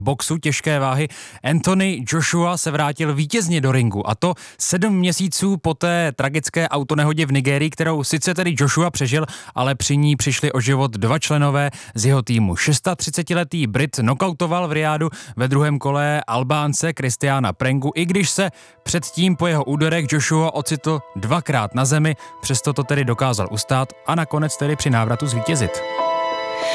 boxu těžké váhy Anthony Joshua se vrátil vítězně do ringu, a to 7 měsíců po té tragické autonehodě v Nigérii, kterou sice tedy Joshua přežil, ale při ní přišli o život 2 členové z jeho týmu. 36letý Brit nokautoval v Riádu ve druhém kole Albánce Christiana Prengu, i když se předtím po jeho úderech Joshua ocitl 2krát na zemi, přesto to tedy dokázal ustát a nakonec tedy při návratu zvítězit.